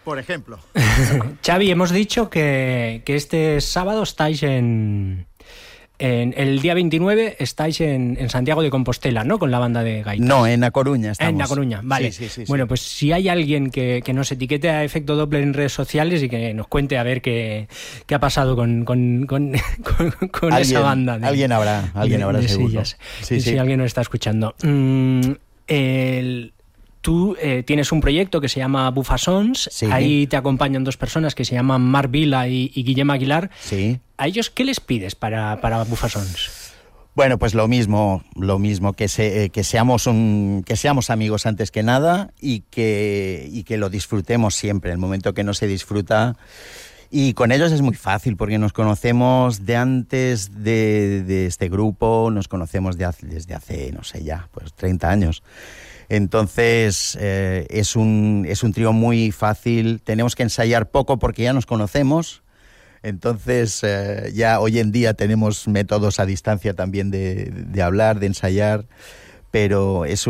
Por ejemplo. Xavi, hemos dicho que este sábado estáis en el día 29 estáis en Santiago de Compostela, ¿no? Con la banda de gaitas. No, en A Coruña estamos. En A Coruña, vale. Sí. Bueno, pues si hay alguien que nos etiquete a Efecto Doppler en redes sociales y que nos cuente a ver qué ha pasado con esa banda. Alguien habrá seguro. Si alguien nos está escuchando. Tú tienes un proyecto que se llama Bufasons, sí. Ahí te acompañan dos personas que se llaman Marc Vila y Guillem Aguilar. Sí. ¿A ellos qué les pides para Bufasons? Bueno, pues lo mismo, que seamos amigos antes que nada y que lo disfrutemos siempre. El momento que no se disfruta. Y con ellos es muy fácil porque nos conocemos de antes de este grupo, nos conocemos desde hace, no sé ya, pues 30 años. Entonces es un trío muy fácil, tenemos que ensayar poco porque ya nos conocemos, entonces ya hoy en día tenemos métodos a distancia también de hablar, de ensayar, pero es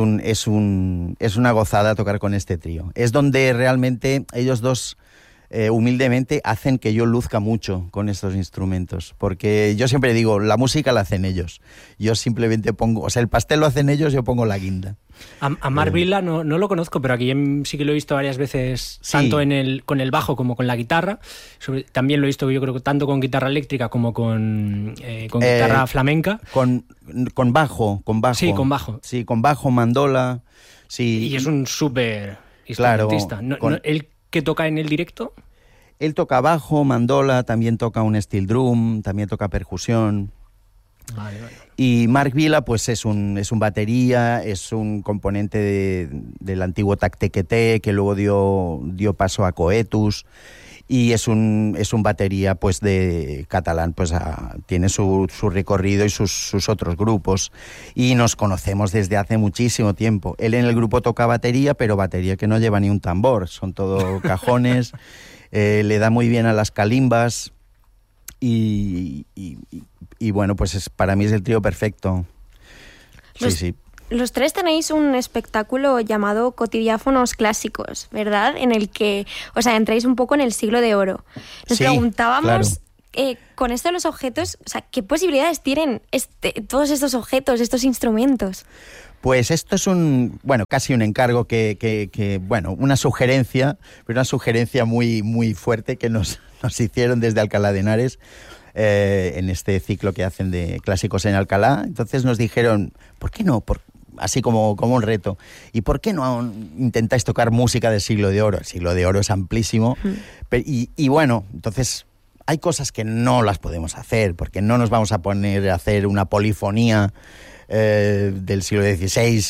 una gozada tocar con este trío. Es donde realmente ellos dos humildemente hacen que yo luzca mucho con estos instrumentos, porque yo siempre digo, la música la hacen ellos, yo simplemente pongo, o sea, el pastel lo hacen ellos, yo pongo la guinda. A Marc Vila no lo conozco, pero aquí sí que lo he visto varias veces, sí. Tanto con el bajo como con la guitarra. También lo he visto, yo creo, tanto con guitarra eléctrica como con guitarra flamenca. Con bajo. Sí, con bajo. Sí, con bajo, mandola. Sí. Y es un súper instrumentista. Claro, ¿él qué toca en el directo? Él toca bajo, mandola, también toca un steel drum, también toca percusión. Vale. Y Marc Vila pues es un batería, es un componente del antiguo Tactequeté que luego dio paso a Coetus, y es un batería pues de catalán, pues tiene su recorrido y sus otros grupos, y nos conocemos desde hace muchísimo tiempo. Él en el grupo toca batería, pero batería que no lleva ni un tambor, son todo cajones. Le da muy bien a las calimbas. Y bueno, pues para mí es el trío perfecto. Sí. Los tres tenéis un espectáculo llamado Cotidiáfonos Clásicos, ¿verdad? En el que, entráis un poco en el siglo de oro. Nos preguntábamos, claro. Con esto de los objetos, ¿qué posibilidades tienen todos estos objetos, estos instrumentos? Pues esto es casi un encargo una sugerencia, pero una sugerencia muy, muy fuerte que nos hicieron desde Alcalá de Henares en este ciclo que hacen de clásicos en Alcalá. Entonces nos dijeron, ¿por qué no? Así como un reto. ¿Y por qué no intentáis tocar música del siglo de oro? El siglo de oro es amplísimo. Y bueno, entonces hay cosas que no las podemos hacer, porque no nos vamos a poner a hacer una polifonía del siglo XVI,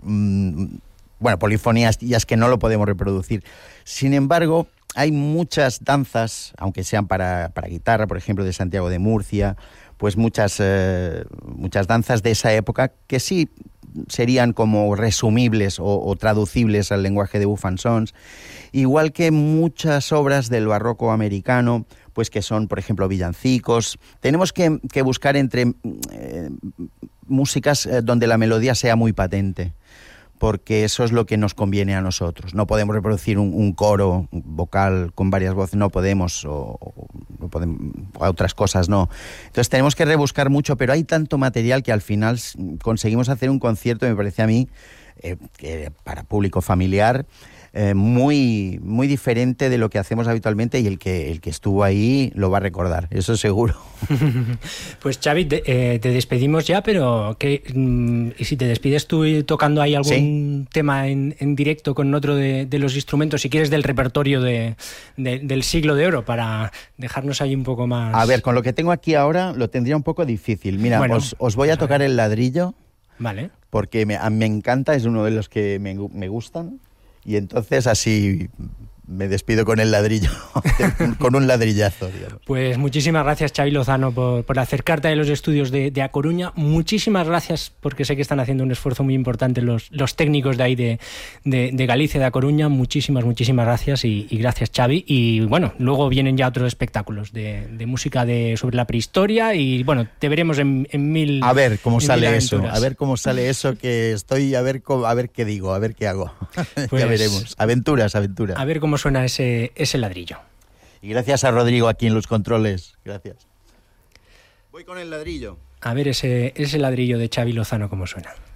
polifonías ya es que no lo podemos reproducir. Sin embargo, hay muchas danzas, aunque sean para guitarra, por ejemplo, de Santiago de Murcia, pues muchas danzas de esa época que sí serían como resumibles o traducibles al lenguaje de Bufasons, igual que muchas obras del barroco americano, pues que son, por ejemplo, villancicos. Tenemos que buscar entre músicas donde la melodía sea muy patente, porque eso es lo que nos conviene a nosotros. No podemos reproducir un coro vocal con varias voces, no podemos, o otras cosas no. Entonces tenemos que rebuscar mucho, pero hay tanto material que al final conseguimos hacer un concierto, me parece a mí, que para público familiar, muy, muy diferente de lo que hacemos habitualmente, y el que estuvo ahí lo va a recordar, eso seguro. Pues Xavi, te despedimos ya, pero ¿y si te despides tú tocando ahí algún tema en directo con otro de los instrumentos, si quieres del repertorio del siglo de oro, para dejarnos ahí un poco más? A ver, con lo que tengo aquí ahora lo tendría un poco difícil. Mira, bueno, os voy a tocar el ladrillo, vale, porque me encanta, es uno de los que me gustan. Y entonces así me despido con el ladrillo, con un ladrillazo, digamos. Pues muchísimas gracias, Xavi Lozano, por acercarte a los estudios de A Coruña. Muchísimas gracias, porque sé que están haciendo un esfuerzo muy importante los técnicos de ahí de Galicia, de A Coruña. Muchísimas gracias y gracias, Xavi. Y bueno, luego vienen ya otros espectáculos de música sobre la prehistoria, y bueno, te veremos en mil. A ver cómo sale eso, que estoy a ver qué digo, a ver qué hago. Pues, ya veremos. Aventuras. A ver cómo suena ese ladrillo. Y gracias a Rodrigo aquí en los controles. Gracias. Voy con el ladrillo. A ver ese ladrillo de Xavi Lozano cómo suena.